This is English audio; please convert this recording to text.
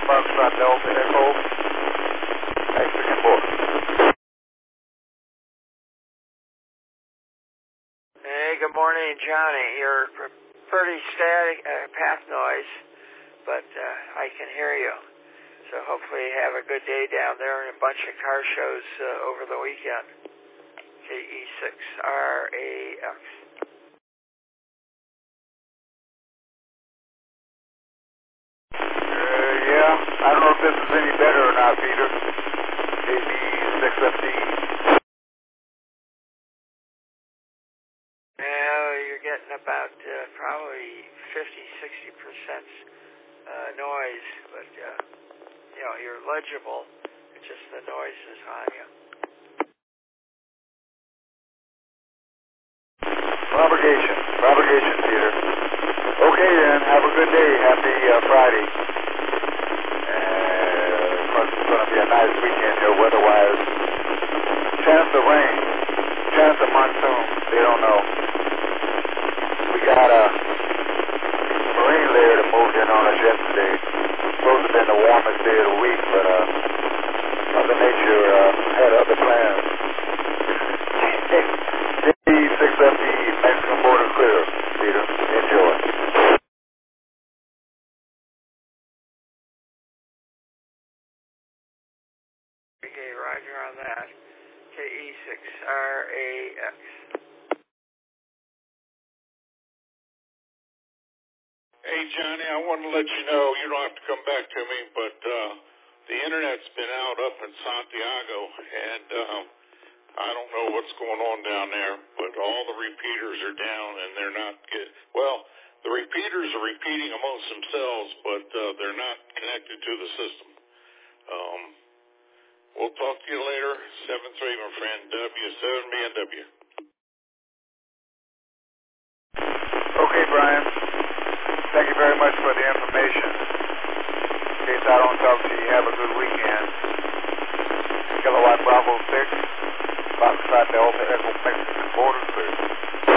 Foxtrot Delta Echo, Mexican border. Hey, good morning, Johnny. You're pretty static path noise, but I can hear you. So hopefully you have a good day down there and a bunch of car shows over the weekend. KE6RAX. Yeah, I don't know if this is any better or not, Peter. KB6FD. Well, you're getting about probably 50-60% noise, but you're legible. It's just the noise is on you. Propagation, Peter. Okay then, have a good day. Happy Friday. And of course it's going to be a nice weekend here weather-wise. Chance of rain, chance of monsoon, they don't know. We got a marine layer that moved in on us yesterday. Supposed to have been the warmest day of the week, but Mother Nature had other plans. KE6FD, Mexican border clear, Peter. Enjoy. Okay, roger on that. KE6RAX. Hey, Johnny, I want to let you know, you don't have to come back to me, but the Internet's been out up in Santiago, and I don't know what's going on down there, but all the repeaters are down, and they're not the repeaters are repeating amongst themselves, but they're not connected to the system. We'll talk to you later. 7-3, my friend. W7BNW. Okay, Brian. Thank you very much for the information. In case I don't talk to you, have a good weekend. Kilowatt Bravo 6, Foxtrot Delta Echo, Mexican border clear.